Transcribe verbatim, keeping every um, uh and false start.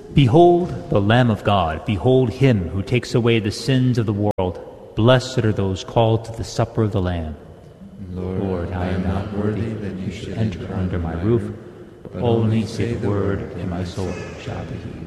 Behold the Lamb of God. Behold him who takes away the sins of the world. Blessed are those called to the supper of the Lamb. Lord, Lord, I am not worthy that you should enter under my roof, but only say the word, and my soul shall be healed.